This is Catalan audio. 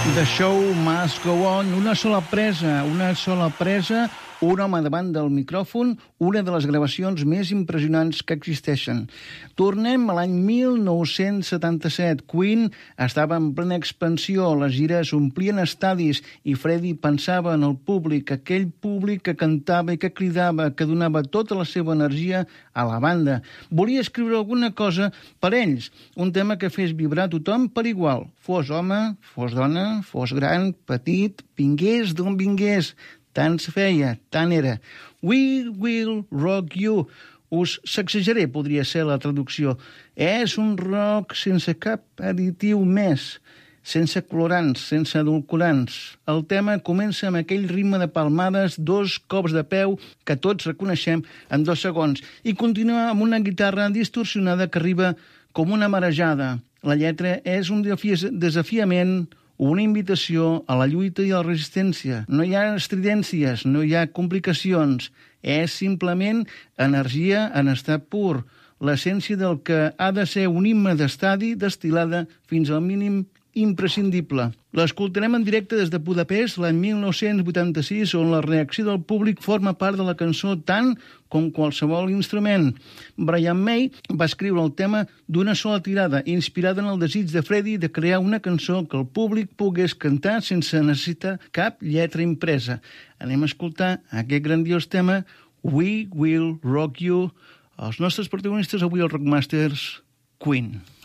The Show Must Go On, una sola presa, un home davant del micròfon, una de les gravacions més impressionants que existeixen. Tornem a l'any 1977. Queen estava en plena expansió, les gires omplien estadis i Freddie pensava en el públic, aquell públic que cantava i que cridava, que donava tota la seva energia a la banda. Volia escriure alguna cosa per ells, un tema que fes vibrar tothom per igual, fos home, fos dona, fos gran, petit, vingués d'on vingués. Tant se feia, tant era. We will rock you. Us sacsejaré, podria ser la traducció. És un rock sense cap additiu més, sense colorants, sense edulcorants. El tema comença amb aquell ritme de palmades, 2 cops de peu que tots reconeixem en 2 segons, i continua amb una guitarra distorsionada que arriba com una marejada. La lletra és un desafiament, una invitació a la lluita i a la resistència. No hi ha estridències, no hi ha complicacions. És simplement energia en estat pur, l'essència del que ha de ser un himne d'estadi destil·lada fins al mínim imprescindible. L'escoltarem en directe des de Budapest l'any 1986, on la reacció del públic forma part de la cançó tant com qualsevol instrument. Brian May va escriure el tema d'una sola tirada, inspirada en el desig de Freddie de crear una cançó que el públic pogués cantar sense necessitar cap lletra impresa. Anem a escoltar aquest grandiós tema, We Will Rock You. Els nostres protagonistes avui, els Rockmasters, Queen.